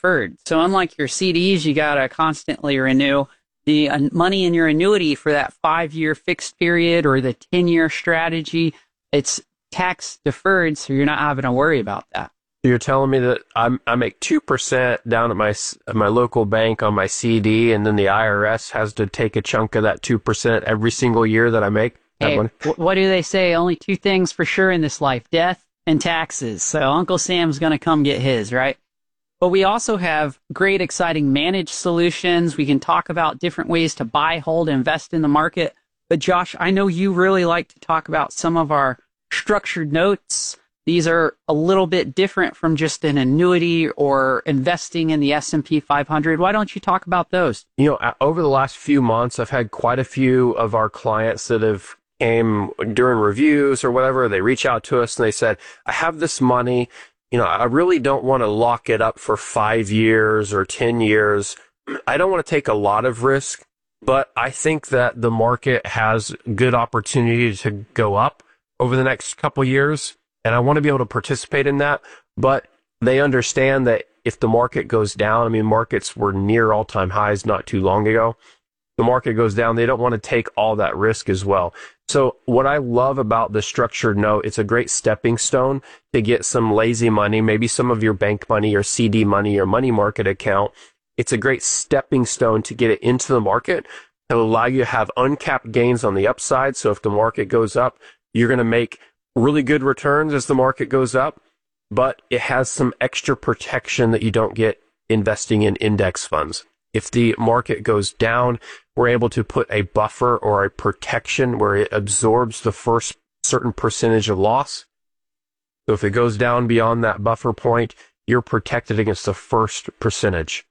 deferred. So unlike your CDs, you got to constantly renew the money in your annuity for that 5-year fixed period or the 10-year strategy. It's tax deferred, so you're not having to worry about that. You're telling me that I make 2% down at my local bank on my CD, and then the IRS has to take a chunk of that 2% every single year that I make? Hey, what do they say? Only two things for sure in this life, death and taxes. So Uncle Sam's going to come get his, right? But we also have great, exciting managed solutions. We can talk about different ways to buy, hold, invest in the market. But Josh, I know you really like to talk about some of our structured notes. These are a little bit different from just an annuity or investing in the S&P 500. Why don't you talk about those? Over the last few months, I've had quite a few of our clients that have came during reviews or whatever. They reach out to us and they said, I have this money. I really don't want to lock it up for 5 years or 10 years. I don't want to take a lot of risk, but I think that the market has good opportunity to go up over the next couple years, and I want to be able to participate in that. But they understand that if the market goes down, markets were near all-time highs not too long ago. The market goes down, they don't want to take all that risk as well. So what I love about the structured note, it's a great stepping stone to get some lazy money, maybe some of your bank money or CD money or money market account. It's a great stepping stone to get it into the market. It'll allow you to have uncapped gains on the upside. So if the market goes up, you're going to make really good returns as the market goes up, but it has some extra protection that you don't get investing in index funds. If the market goes down, we're able to put a buffer or a protection where it absorbs the first certain percentage of loss. So if it goes down beyond that buffer point, you're protected against the first percentage.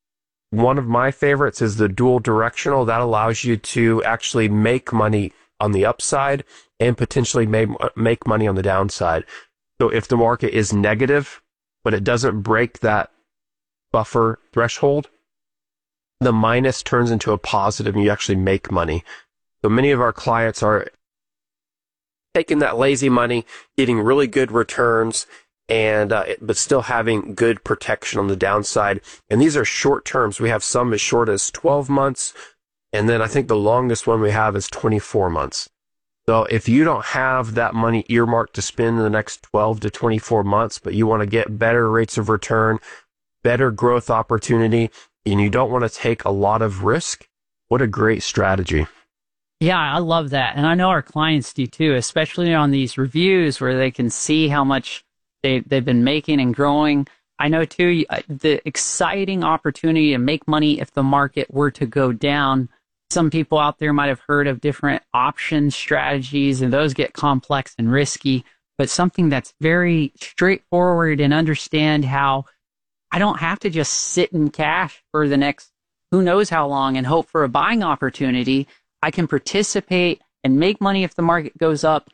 One of my favorites is the dual directional. That allows you to actually make money on the upside and potentially make money on the downside. So if the market is negative, but it doesn't break that buffer threshold, the minus turns into a positive and you actually make money. So many of our clients are taking that lazy money, getting really good returns, and but still having good protection on the downside. And these are short terms. We have some as short as 12 months, and then I think the longest one we have is 24 months. So if you don't have that money earmarked to spend in the next 12 to 24 months, but you want to get better rates of return, better growth opportunity, and you don't want to take a lot of risk, what a great strategy. Yeah, I love that. And I know our clients do too, especially on these reviews where they can see how much they've been making and growing. I know too, the exciting opportunity to make money if the market were to go down. Some people out there might have heard of different option strategies, and those get complex and risky, but something that's very straightforward and understand how I don't have to just sit in cash for the next who knows how long and hope for a buying opportunity. I can participate and make money if the market goes up,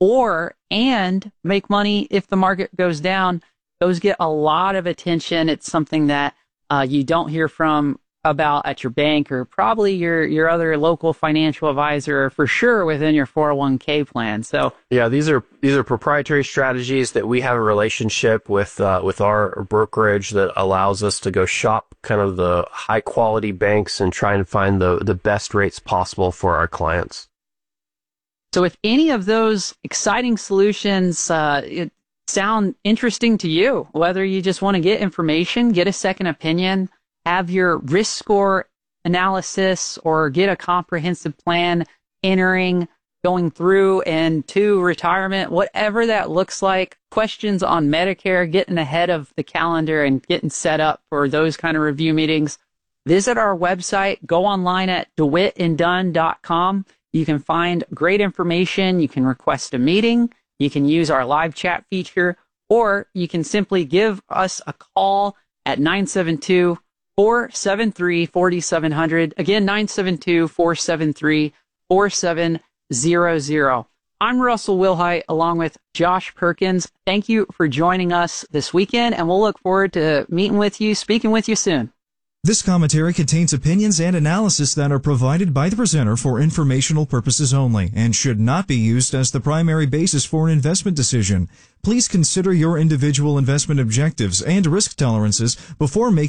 and make money if the market goes down. Those get a lot of attention. It's something that you don't hear about at your bank or probably your other local financial advisor, or for sure within your 401k plan. So yeah, these are proprietary strategies that we have a relationship with our brokerage that allows us to go shop kind of the high quality banks and try and find the best rates possible for our clients. So if any of those exciting solutions sound interesting to you, whether you just want to get information, get a second opinion, have your risk score analysis, or get a comprehensive plan going through and to retirement, whatever that looks like, questions on Medicare, getting ahead of the calendar and getting set up for those kind of review meetings, visit our website, go online at DeWittandDunn.com. You can find great information. You can request a meeting. You can use our live chat feature, or you can simply give us a call at 972-473-4700. Again, 972-473-4700. I'm Russell Wilhite along with Josh Perkins. Thank you for joining us this weekend, and we'll look forward to speaking with you soon. This commentary contains opinions and analysis that are provided by the presenter for informational purposes only and should not be used as the primary basis for an investment decision. Please consider your individual investment objectives and risk tolerances before making